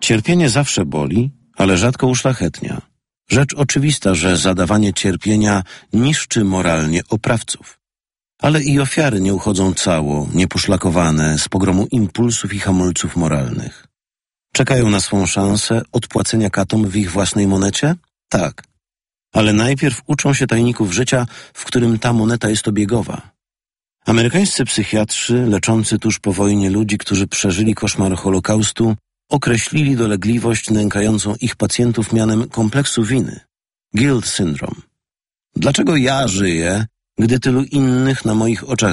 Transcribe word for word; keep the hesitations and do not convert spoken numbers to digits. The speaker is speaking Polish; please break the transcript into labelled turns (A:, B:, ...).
A: Cierpienie zawsze boli, ale rzadko uszlachetnia. Rzecz oczywista, że zadawanie cierpienia niszczy moralnie oprawców. Ale i ofiary nie uchodzą cało, nieposzlakowane z pogromu impulsów i hamulców moralnych. Czekają na swą szansę odpłacenia katom w ich własnej monecie? Tak. Ale najpierw uczą się tajników życia, w którym ta moneta jest obiegowa. Amerykańscy psychiatrzy, leczący tuż po wojnie ludzi, którzy przeżyli koszmar Holokaustu, określili dolegliwość nękającą ich pacjentów mianem kompleksu winy. Guilt syndrome. Dlaczego ja żyję, gdy tylu innych na moich oczach